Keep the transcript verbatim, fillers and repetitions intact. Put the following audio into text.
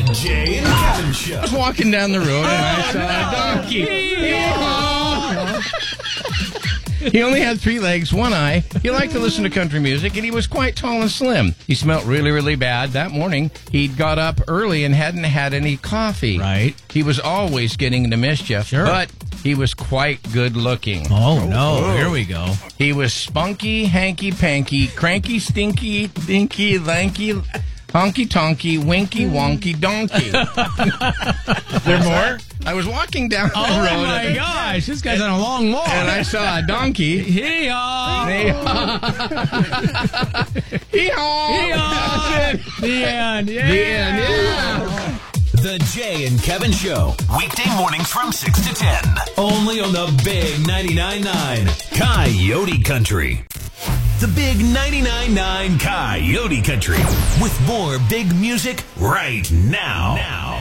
Jay and Kevin Show. I was walking down the road and I saw a donkey. He only had three legs, one eye. He liked to listen to country music, and he was quite tall and slim. He smelled really, really bad. That morning, he'd got up early and hadn't had any coffee. Right. He was always getting into mischief, Sure. but he was quite good looking. Oh, no. Oh. Here we go. He was spunky, hanky-panky, cranky, stinky, dinky, lanky, honky-tonky, winky-wonky donkey. Is there more? I was walking down the Oh, road. my gosh. This guy's on a long walk. And I saw a donkey. Hee-haw. Hee-haw. Hee-haw. The end. Yeah. The end, yeah. The Jay and Kevin Show. Weekday mornings from six to ten. Only on the Big ninety-nine point nine Coyote Country. The Big ninety-nine point nine Coyote Country. With more big music right now. now.